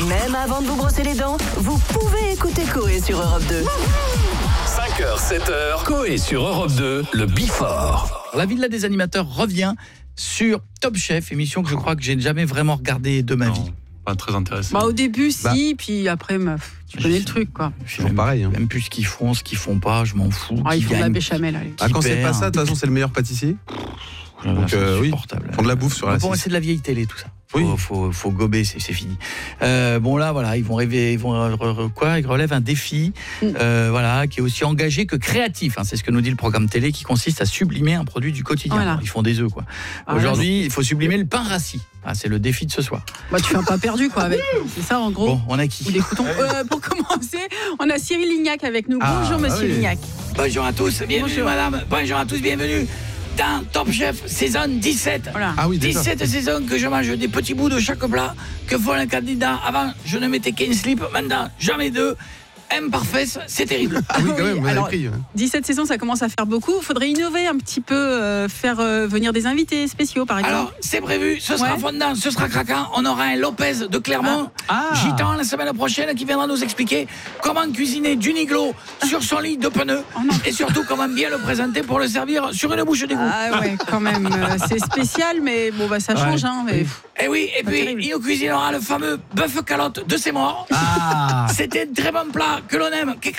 Même avant de vous brosser les dents, vous pouvez écouter Coé sur Europe 2. 5h, 7h, Coé sur Europe 2, le Before. La Villa des animateurs revient sur Top Chef, émission que je crois que j'ai jamais vraiment regardée de ma vie. Pas très intéressant. Au début, si, puis après, tu connais le truc, quoi. Je sais pareil. Même plus ce qu'ils font pas, je m'en fous. Ils font de la béchamel, allez. Quand c'est pas ça, de toute façon, c'est le meilleur pâtissier. Donc, oui, font de la bouffe sur la 6. C'est de la vieille télé, tout ça. Oui. Faut gober, c'est fini. Bon là, voilà, ils relèvent un défi, voilà, qui est aussi engagé que créatif. C'est ce que nous dit le programme télé, qui consiste à sublimer un produit du quotidien. Voilà. Ils font des œufs, quoi. Aujourd'hui, il faut sublimer le pain rassis. C'est le défi de ce soir. Tu fais un pas perdu, quoi. C'est ça, en gros. Bon, on a qui? Pour commencer, on a Cyril Lignac avec nous. Bonjour, monsieur Lignac. Bonjour à tous, bienvenue madame. Bonjour à tous, bienvenue dans Top Chef saison 17. Voilà. 17 saisons que je mange des petits bouts de chaque plat que font les candidats. Avant, je ne mettais qu'un slip, maintenant, jamais deux. Imparfait, c'est terrible. Oui, quand même, vous avez pris. 17 saisons, ça commence à faire beaucoup. Il faudrait innover un petit peu, faire venir des invités spéciaux, par exemple. Alors, c'est prévu, ce sera fondant, ce sera craquant. On aura un Lopez de Clermont, gitan, la semaine prochaine, qui viendra nous expliquer comment cuisiner du niglo sur son lit de pneus et surtout comment bien le présenter pour le servir sur une bouche d'égout. Ah ouais, quand même, c'est spécial, mais bon, ça change. Et oui, et puis il nous cuisinera le fameux bœuf calotte de ses morts. C'était un très bon plat que l'on aime,